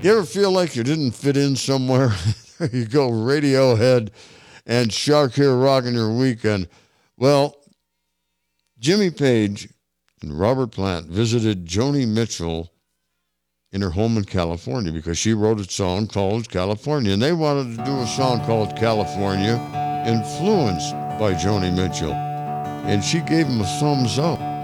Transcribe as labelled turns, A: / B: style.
A: You ever feel like you didn't fit in somewhere? There you go, Radiohead and Shark here rocking your weekend. Well, Jimmy Page and Robert Plant visited Joni Mitchell in her home in California because she wrote a song called California. And they wanted to do a song called California, influenced by Joni Mitchell. And she gave him a thumbs up.